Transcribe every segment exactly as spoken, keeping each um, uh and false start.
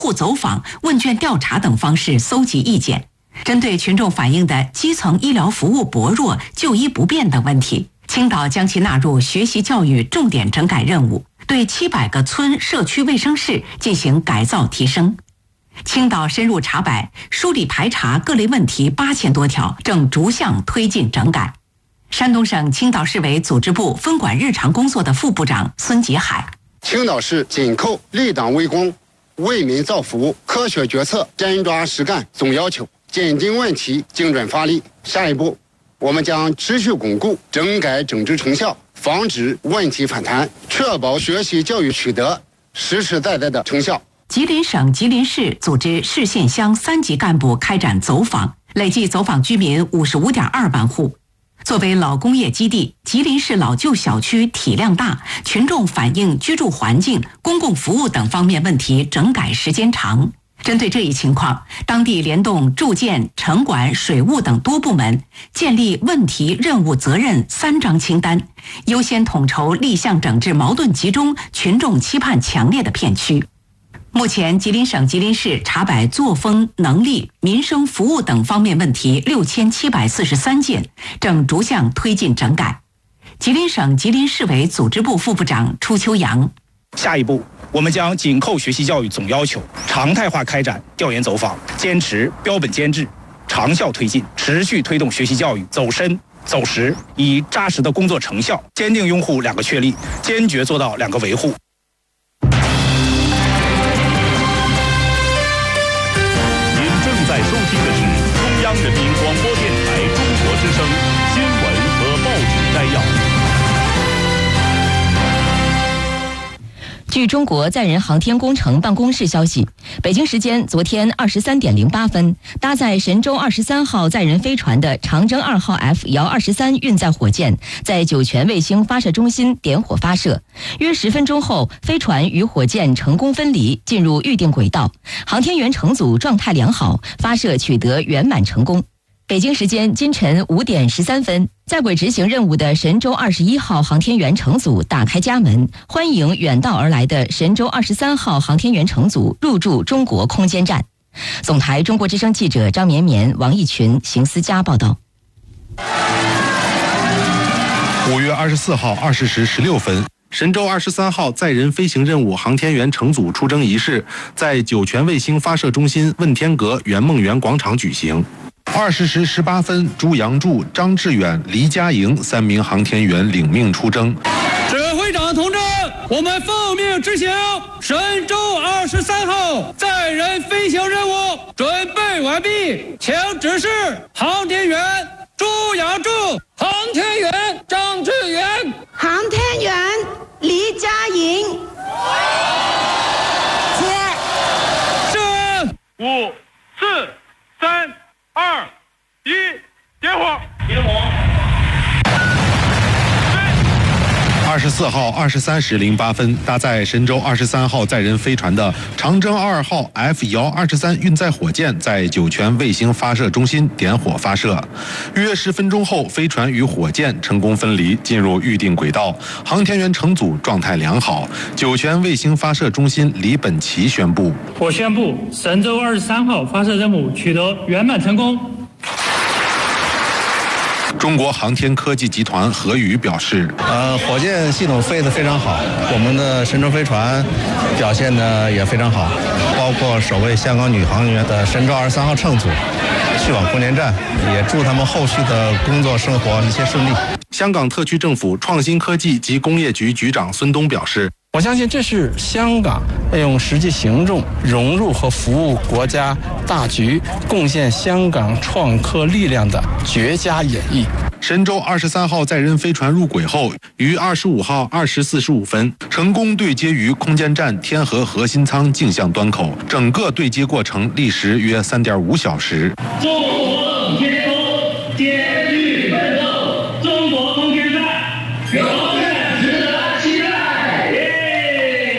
户走访、问卷调查等方式搜集意见。针对群众反映的基层医疗服务薄弱、就医不便等问题，青岛将其纳入学习教育重点整改任务，对七百个村社区卫生室进行改造提升。青岛深入查摆、梳理排查各类问题八千多条，正逐项推进整改。山东省青岛市委组织部分管日常工作的副部长孙杰海： 青岛市紧扣立党为公、为民造福务、科学决策、真抓实干总要求，紧盯问题，精准发力。下一步，我们将持续巩固整改整治成效，防止问题反弹，确保学习教育取得实实在在的成效。 吉林省吉林市组织市县乡三级干部开展走访，累计走访居民五十五点二万户。作为老工业基地，吉林市老旧小区体量大，群众反映居住环境、公共服务等方面问题整改时间长。针对这一情况，当地联动住建、城管、水务等多部门，建立问题、任务、责任三张清单，优先统筹立项整治矛盾集中、群众期盼强烈的片区。目前，吉林省吉林市查摆作风、能力、民生服务等方面问题六千七百四十三件，正逐项推进整改。吉林省吉林市委组织部副部长初秋阳： 下一步，我们将紧扣学习教育总要求，常态化开展调研走访，坚持标本兼治，长效推进，持续推动学习教育走深走实，以扎实的工作成效，坚定拥护两个确立，坚决做到两个维护。 在收听的是中央人民广播电台中国之声新闻和报纸摘要。 据中国载人航天工程办公室消息，北京时间昨天二十三点零八分，搭载神舟二十三号载人飞船的长征二号 F 遥二十三运载火箭在酒泉卫星发射中心点火发射。约十分钟后，飞船与火箭成功分离，进入预定轨道。航天员乘组状态良好，发射取得圆满成功。北京时间今晨五点十三分，在轨执行任务的神舟二十一号航天员乘组打开家门，欢迎远道而来的神舟二十三号航天员乘组入驻中国空间站。总台中国之声记者张绵绵、王义群、邢思佳报道。 五月二十四号二十时十六分，神舟二十三号载人飞行任务航天员乘组出征仪式在酒泉卫星发射中心问天阁圆梦园广场举行。二十时十八分，朱杨柱、张志远、黎佳莹三名航天员领命出征。 指挥长同志，我们奉命执行神舟二十三号载人飞行任务准备完毕，请指示航天员朱杨柱、航天员张志远、 航天员黎佳莹。 是五、四、三、二、一，点火！点火！ 二十四号二十三时零八分，搭载神舟二十三号载人飞船的长征二号 F 遥二十三运载火箭在酒泉卫星发射中心点火发射。约十分钟后，飞船与火箭成功分离，进入预定轨道。航天员乘组状态良好。酒泉卫星发射中心李本奇宣布： 我宣布神舟二十三号发射任务取得圆满成功。 中国航天科技集团何宇表示： 呃，火箭系统飞得非常好，我们的神舟飞船表现得也非常好，包括首位香港女航员的神舟二十三号乘组去往空间站，也祝他们后续的工作生活一切顺利。 香港特区政府创新科技及工业局局长孙东表示： 我相信这是香港用实际行动融入和服务国家大局，贡献香港创科力量的绝佳演绎。 神舟二十三号载人飞船入轨后，于二十五号二时四十五分成功对接于空间站天河核心舱径向端口，整个对接过程历时约三点五小时。 中国天空艰巨奋斗，中国空间站永远值得期待。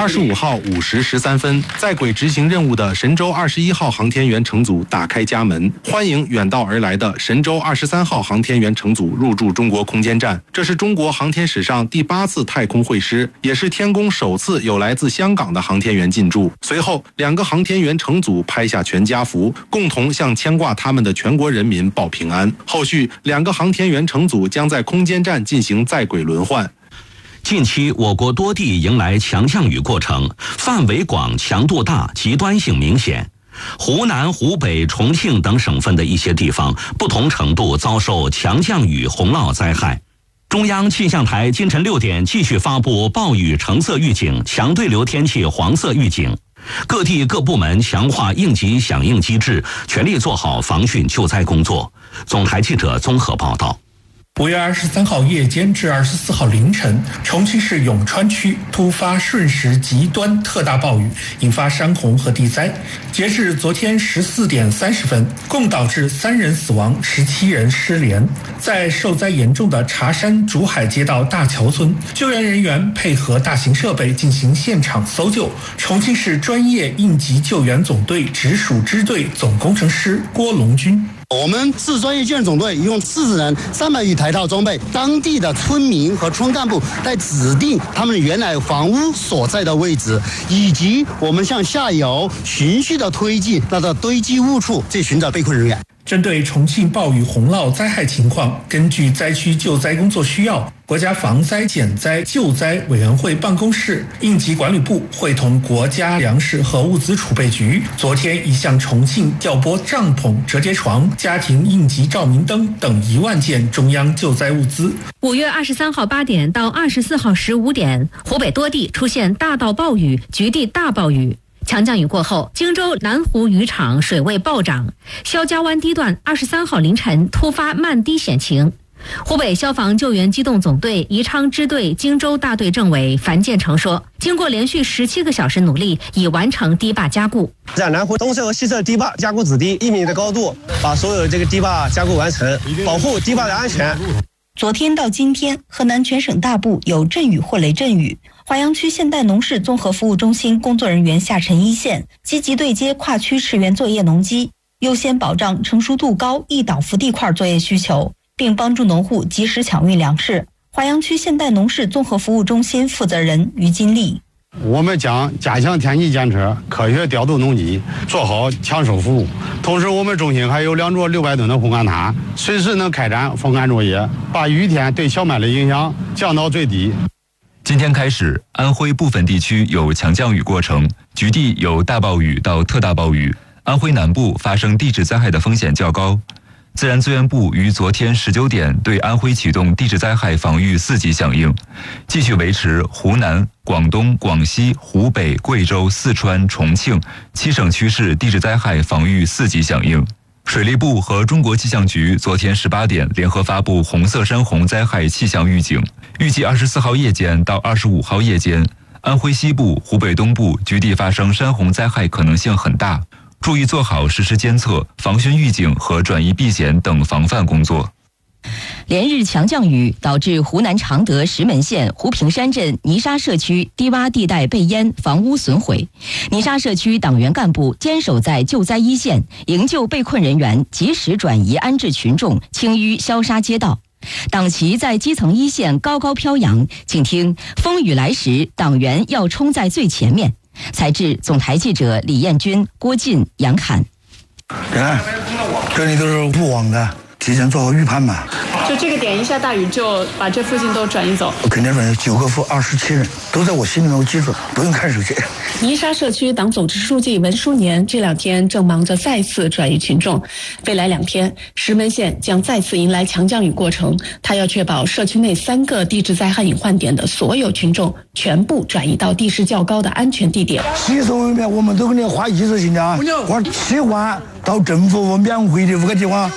二十五号五时十三分，在轨执行任务的神舟二十一号航天员乘组打开家门，欢迎远道而来的神舟二十三号航天员乘组入驻中国空间站。这是中国航天史上第八次太空会师，也是天宫首次有来自香港的航天员进驻。随后，两个航天员乘组拍下全家福，共同向牵挂他们的全国人民报平安。后续，两个航天员乘组将在空间站进行在轨轮换。 近期，我国多地迎来强降雨过程，范围广、强度大、极端性明显。湖南、湖北、重庆等省份的一些地方，不同程度遭受强降雨洪涝灾害。中央气象台今晨六点继续发布暴雨橙色预警、强对流天气黄色预警。各地各部门强化应急响应机制，全力做好防汛救灾工作。总台记者综合报道。 五月二十三号夜间至二十四号凌晨，重庆市永川区突发瞬时极端特大暴雨，引发山洪和地灾。截至昨天十四点三十分，共导致三人死亡，十七人失联。在受灾严重的茶山竹海街道大桥村，救援人员配合大型设备进行现场搜救。重庆市专业应急救援总队直属支队总工程师郭龙军。 我们市专业救援总队一共四十人，三百余台套装备，当地的村民和村干部在指定他们原来房屋所在的位置，以及我们向下游循序的推进那个堆积物处去寻找被困人员。 针对重庆暴雨洪涝灾害情况，根据灾区救灾工作需要，国家防灾减灾救灾委员会办公室、应急管理部会同国家粮食和物资储备局，昨天已向重庆调拨帐篷、折叠床、家庭应急照明灯等一万件中央救灾物资。 五月二十三号八点到二十四号十五点，湖北多地出现大到暴雨、局地大暴雨。强降雨过后，荆州南湖渔场水位暴涨，肖家湾堤段二十三号凌晨突发漫堤险情。湖北消防救援机动总队宜昌支队荆州大队政委樊建成说，经过连续十七个小时努力，已完成堤坝加固。 在南湖东侧和西侧堤坝加固子堤一米的高度，把所有的这个堤坝加固完成，保护堤坝的安全。 昨天到今天，河南全省大部有阵雨或雷阵雨。华阳区现代农事综合服务中心工作人员下沉一线，积极对接跨区驰援作业农机，优先保障成熟度高、易倒伏地块作业需求，并帮助农户及时抢运粮食。华阳区现代农事综合服务中心负责人于金丽。 我们将加强天气监测，科学调度农机，做好抢收服务。同时，我们中心还有两座六百吨的烘干塔，随时能开展风干作业，把雨天对小麦的影响降到最低。 今天开始，安徽部分地区有强降雨过程，局地有大暴雨到特大暴雨。安徽南部发生地质灾害的风险较高。自然资源部于昨天十九点对安徽启动地质灾害防御四级响应，继续维持湖南、广东、广西、湖北、贵州、四川、重庆七省区市地质灾害防御四级响应。水利部和中国气象局昨天十八点联合发布红色山洪灾害气象预警，预计二十四号夜间到二十五号夜间，安徽西部、湖北东部局地发生山洪灾害可能性很大，注意做好实时监测、防汛预警和转移避险等防范工作。 连日强降雨导致湖南常德石门县湖平山镇泥沙社区低洼地带被淹，房屋损毁。泥沙社区党员干部坚守在救灾一线，营救被困人员，及时转移安置群众，清淤消杀街道。党旗在基层一线高高飘扬，请听风雨来时，党员要冲在最前面。采制总台记者李彦军、郭进、杨侃。 看，这里都是不网的，提前做好预判嘛。 就这个点一下大雨就把这附近都转移走。 我肯定转移九个负二十七人，都在我心里面有基准，不用看手机。 泥沙社区党总支书记文书年这两天正忙着再次转移群众。未来两天，石门县将再次迎来强降雨过程，他要确保社区内三个地质灾害隐患点的所有群众全部转移到地势较高的安全地点。 洗手方面，我们都给你花意识性的啊，花七万到政府免费的五个地方。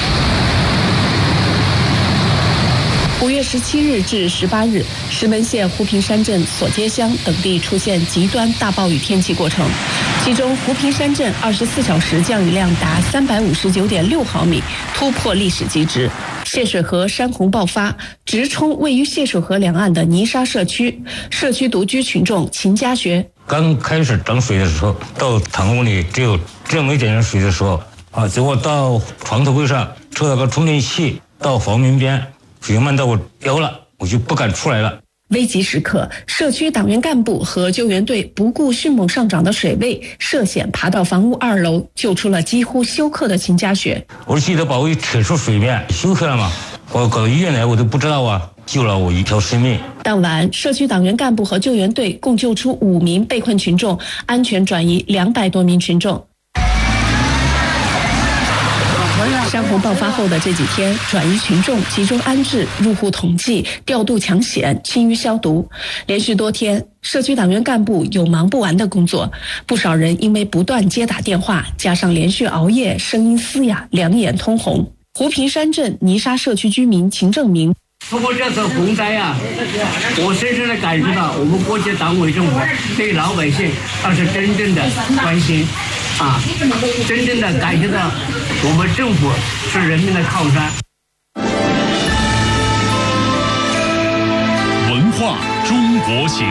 五月十七日至十八日，石门县湖平山镇索街乡等地出现极端大暴雨天气过程，其中湖平山镇二十四小时降雨量达三百五十九点六毫米，突破历史极值。 泄水河山洪爆发，直冲位于泄水河两岸的泥沙社区，社区独居群众秦家学。 刚开始涨水的时候，到堂屋里只有这么一点点水的时候，啊，结果到床头柜上抽了个充电器，到房门边，水漫到我腰了，我就不敢出来了。 危急时刻，社区党员干部和救援队不顾迅猛上涨的水位，涉险爬到房屋二楼，救出了几乎休克的秦家学。 我记得把我扯出水面，休克了嘛，我搞到医院来，我都不知道啊，救了我一条生命。 当晚，社区党员干部和救援队共救出五名被困群众，安全转移两百多名群众。山洪爆发后的这几天，转移群众集中安置、入户统计、调度抢险、清淤消毒，连续多天，社区党员干部有忙不完的工作。不少人因为不断接打电话，加上连续熬夜，声音嘶哑，两眼通红。湖平山镇泥沙社区居民秦正明。 通过这次洪灾啊，我深深的感受到我们国家党委政府对老百姓他是真正的关心啊，真正的感觉到我们政府是人民的靠山。 文化中国行。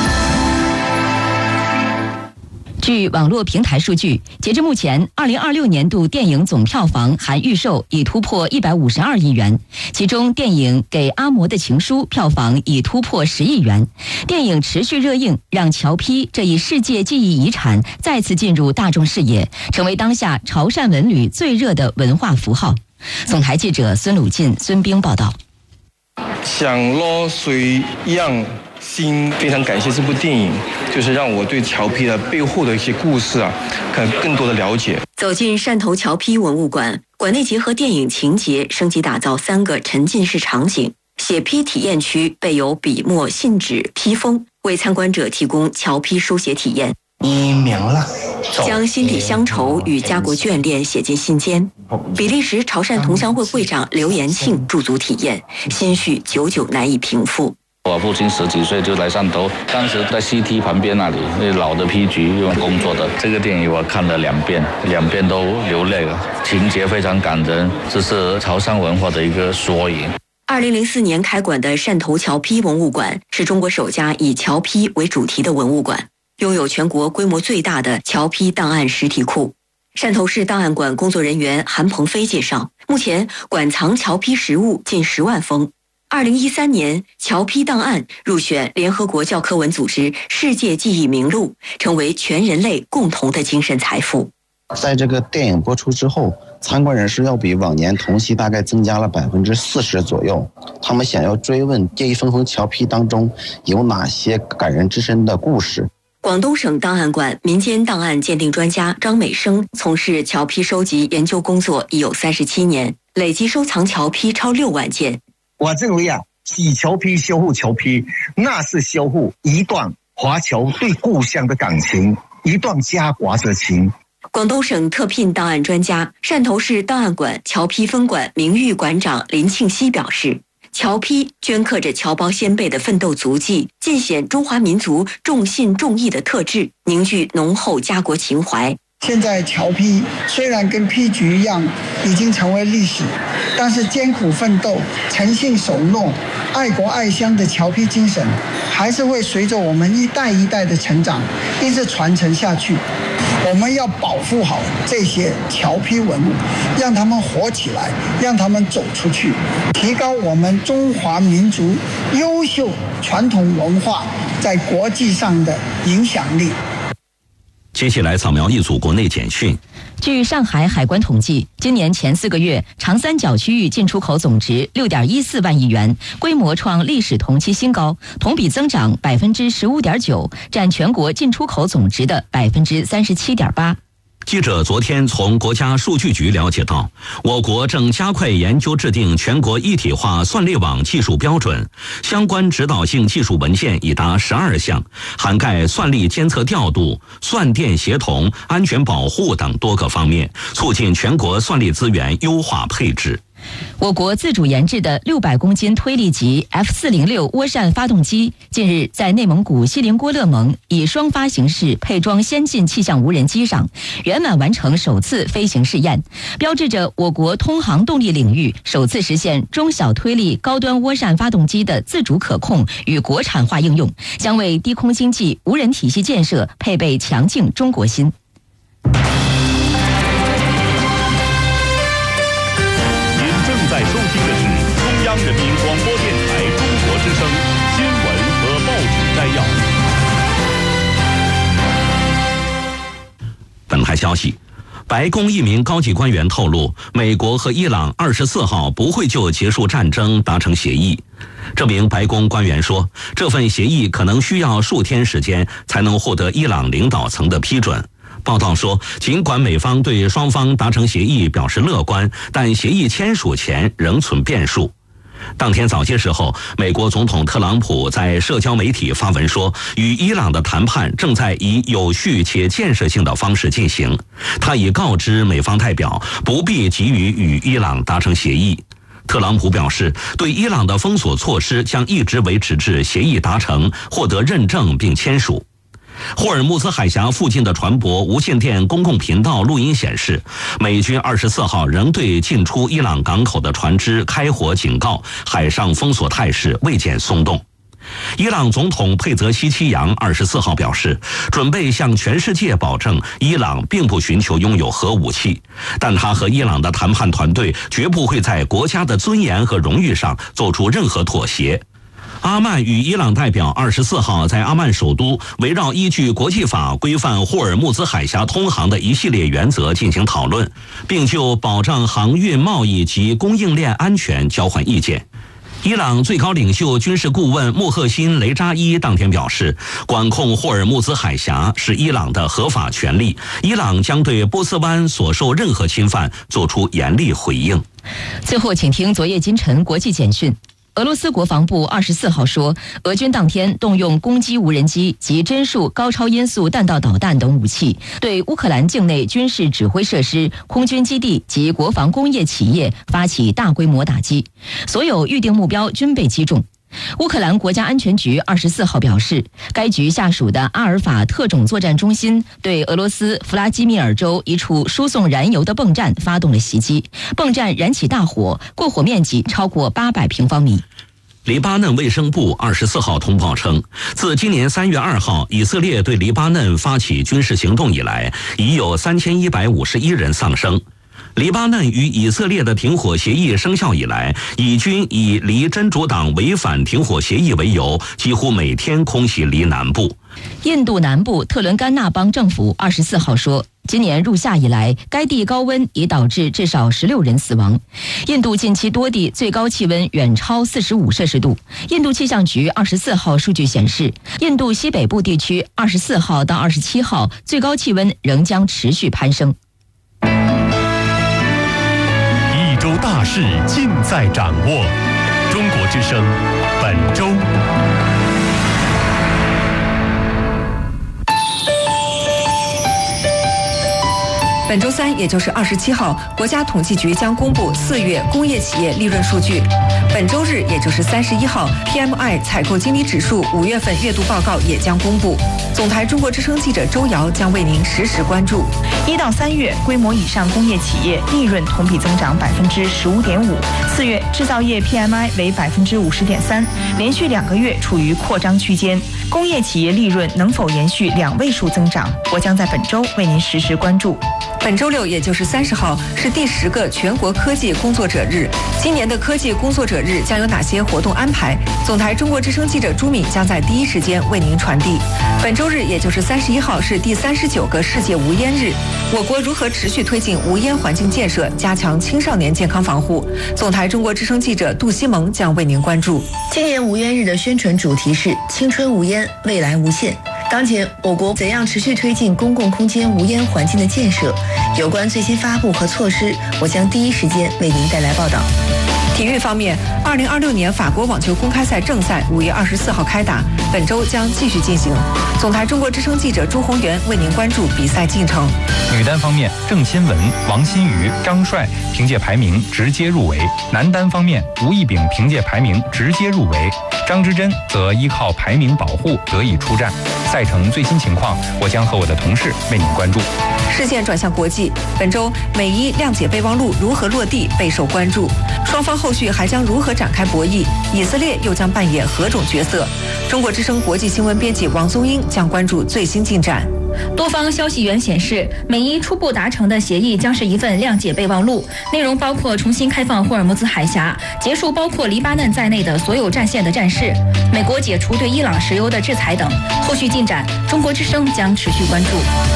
据网络平台数据，截至目前，二零二六年度电影总票房含预售已突破一百五十二亿元，其中电影《给阿嬷的情书》票房已突破十亿元。电影持续热映，让侨批这一世界记忆遗产再次进入大众视野，成为当下潮汕文旅最热的文化符号。总台记者孙鲁进、孙兵报道。 想落水一样心，非常感谢这部电影，就是让我对侨批的背后的一些故事啊，更更多的了解。 走进汕头侨批文物馆，馆内结合电影情节，升级打造三个沉浸式场景。写批体验区备有笔墨、信纸、批封，为参观者提供侨批书写体验。 你明了， 将心底乡愁与家国眷恋写进心间。比利时潮汕同乡会会长刘延庆驻足体验，心绪久久难以平复。 我父亲十几岁就来汕头，当时在 C T 旁边那里，那老的批局用工作的。这个电影我看了两遍，两遍都流泪了，情节非常感人，这是潮汕文化的一个缩影。 二零零四年开馆的汕头侨批文物馆是中国首家以侨批为主题的文物馆，拥有全国规模最大的侨批档案实体库。汕头市档案馆工作人员韩鹏飞介绍，目前馆藏侨批实物近十万封。二零一三年，侨批档案入选联合国教科文组织世界记忆名录，成为全人类共同的精神财富。 在这个电影播出之后，参观人数要比往年同期大概增加了百分之四十左右。他们想要追问这一封封侨批当中有哪些感人至深的故事。 广东省档案馆民间档案鉴定专家张美生从事侨批收集研究工作已有三十七年，累计收藏侨批超六万件。 我认为啊，以侨批修复侨批，那是修复一段华侨对故乡的感情，一段家国的情。 广东省特聘档案专家、汕头市档案馆侨批分馆名誉馆长林庆熙表示，侨批镌刻着侨胞先辈的奋斗足迹，尽显中华民族重信重义的特质，凝聚浓厚家国情怀。 现在侨批虽然跟批局一样已经成为历史，但是艰苦奋斗、诚信守诺、爱国爱乡的侨批精神，还是会随着我们一代一代的成长，一直传承下去。我们要保护好这些侨批文物，让他们活起来，让他们走出去，提高我们中华民族优秀传统文化在国际上的影响力。 接下来扫描一组国内简讯。 据上海海关统计，今年前四个月，长三角区域进出口总值六点一四万亿元，规模创历史同期新高，同比增长百分之十五点九，占全国进出口总值的百分之三十七点八。 记者昨天从国家数据局了解到，我国正加快研究制定全国一体化算力网技术标准，相关指导性技术文件已达十二项，涵盖算力监测调度、算电协同、安全保护等多个方面，促进全国算力资源优化配置。 我国自主研制的六百公斤推力级 F 四零六涡扇发动机近日在内蒙古锡林郭勒盟以双发形式配装先进气象无人机上圆满完成首次飞行试验，标志着我国通航动力领域首次实现中小推力高端涡扇发动机的自主可控与国产化应用，将为低空经济无人体系建设配备强劲中国心。 在收听的是中央人民广播电台中国之声新闻和报纸摘要。 本台消息，白宫一名高级官员透露，美国和伊朗二十四号不会就结束战争达成协议。这名白宫官员说，这份协议可能需要数天时间才能获得伊朗领导层的批准。报道说，尽管美方对双方达成协议表示乐观，但协议签署前仍存变数。当天早些时候，美国总统特朗普在社交媒体发文说，与伊朗的谈判正在以有序且建设性的方式进行。他已告知美方代表不必急于与伊朗达成协议。特朗普表示，对伊朗的封锁措施将一直维持至协议达成、获得认证并签署。霍尔木兹海峡附近的船舶无线电公共频道录音显示，美军二十四号仍对进出伊朗港口的船只开火警告，海上封锁态势未见松动。伊朗总统佩泽希奇扬二十四号表示，准备向全世界保证伊朗并不寻求拥有核武器，但他和伊朗的谈判团队绝不会在国家的尊严和荣誉上做出任何妥协。阿曼与伊朗代表二十四号在阿曼首都围绕依据国际法规范霍尔木兹海峡通航的一系列原则进行讨论，并就保障航运贸易及供应链安全交换意见。伊朗最高领袖军事顾问穆赫辛雷扎伊当天表示，管控霍尔木兹海峡是伊朗的合法权利，伊朗将对波斯湾所受任何侵犯做出严厉回应。 最后请听昨夜今晨国际简讯。俄罗斯国防部二十四号说，俄军当天动用攻击无人机及帧数高超音速弹道导弹等武器，对乌克兰境内军事指挥设施、空军基地及国防工业企业发起大规模打击，所有预定目标均被击中。乌克兰国家安全局二十四号表示，该局下属的阿尔法特种作战中心对俄罗斯弗拉基米尔州一处输送燃油的泵站发动了袭击，泵站燃起大火，过火面积超过八百平方米。 黎巴嫩卫生部二十四号通报称，自今年三月二号以色列对黎巴嫩发起军事行动以来，已有三千一百五十一人丧生。黎巴嫩与以色列的停火协议生效以来，以军以黎真主党违反停火协议为由，几乎每天空袭黎南部。 印度南部特伦甘纳邦政府二十四号说，今年入夏以来，该地高温已导致至少十六人死亡。印度近期多地最高气温远超四十五摄氏度。印度气象局二十四号数据显示，印度西北部地区二十四号到二十七号最高气温仍将持续攀升。 一周大事尽在掌握。中国之声本周。 本周三，也就是二十七号，国家统计局将公布四月工业企业利润数据。本周日，也就是三十一号 ，P M I 采购经理指数五月份月度报告也将公布。总台中国之声记者周瑶将为您实时关注。 一到三月，规模以上工业企业利润同比增长百分之十五点五。四月制造业 P M I 为百分之五十点三，连续两个月处于扩张区间。工业企业利润能否延续两位数增长？我将在本周为您实时关注。 本周六，也就是三十号，是第十个全国科技工作者日。今年的科技工作者日将有哪些活动安排？总台中国之声记者朱敏将在第一时间为您传递。本周日，也就是三十一号，是第三十九个世界无烟日。我国如何持续推进无烟环境建设，加强青少年健康防护？总台中国之声记者杜西萌将为您关注。 今年无烟日的宣传主题是“青春无烟，未来无限”。当前，我国怎样持续推进公共空间无烟环境的建设？有关最新发布和措施，我将第一时间为您带来报道。 体育方面，二零二六年法国网球公开赛正赛五月二十四号开打，本周将继续进行。总台中国之声记者朱宏元为您关注比赛进程。 女单方面，郑钦文、王欣瑜、张帅凭借排名直接入围；男单方面，吴亦丙凭借排名直接入围，张之臻则依靠排名保护得以出战。赛程最新情况，我将和我的同事为您关注。 视线转向国际，本周美伊谅解备忘录如何落地备受关注，双方后续还将如何展开博弈？以色列又将扮演何种角色？中国之声国际新闻编辑王宗英将关注最新进展。 多方消息源显示，美伊初步达成的协议将是一份谅解备忘录，内容包括重新开放霍尔木兹海峡，结束包括黎巴嫩在内的所有战线的战事，美国解除对伊朗石油的制裁等。后续进展，中国之声将持续关注。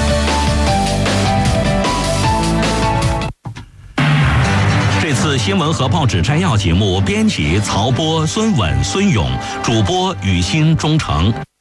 这次新闻和报纸摘要节目，编辑曹波、孙稳、孙勇，主播雨欣、钟诚。